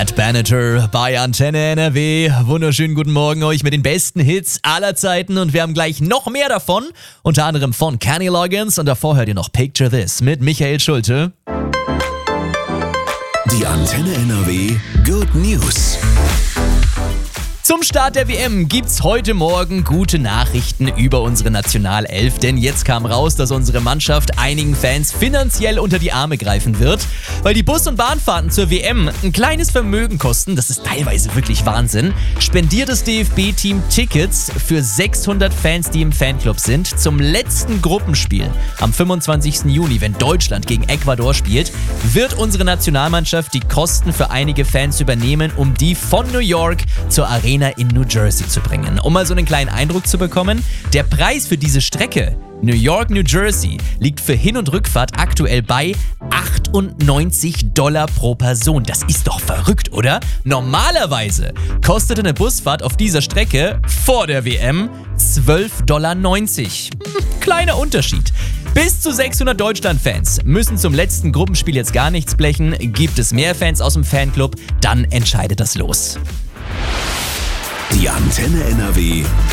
Matt Banneter bei Antenne NRW. Wunderschönen guten Morgen euch mit den besten Hits aller Zeiten und wir haben gleich noch mehr davon, unter anderem von Kenny Loggins und davor hört ihr noch Picture This mit Michael Schulte. Die Antenne NRW Good News. Zum Start der WM gibt's heute Morgen gute Nachrichten über unsere Nationalelf, denn jetzt kam raus, dass unsere Mannschaft einigen Fans finanziell unter die Arme greifen wird, weil die Bus- und Bahnfahrten zur WM ein kleines Vermögen kosten, das ist teilweise wirklich Wahnsinn, spendiert das DFB-Team Tickets für 600 Fans, die im Fanclub sind, zum letzten Gruppenspiel am 25. Juni, wenn Deutschland gegen Ecuador spielt, wird unsere Nationalmannschaft die Kosten für einige Fans übernehmen, um die von New York zur Arena in New Jersey zu bringen. Um mal so einen kleinen Eindruck zu bekommen, der Preis für diese Strecke New York, New Jersey liegt für Hin- und Rückfahrt aktuell bei $98 pro Person. Das ist doch verrückt, oder? Normalerweise kostete eine Busfahrt auf dieser Strecke vor der WM $12,90. Kleiner Unterschied. Bis zu 600 Deutschland-Fans müssen zum letzten Gruppenspiel jetzt gar nichts blechen. Gibt es mehr Fans aus dem Fanclub, dann entscheidet das Los. Die Antenne NRW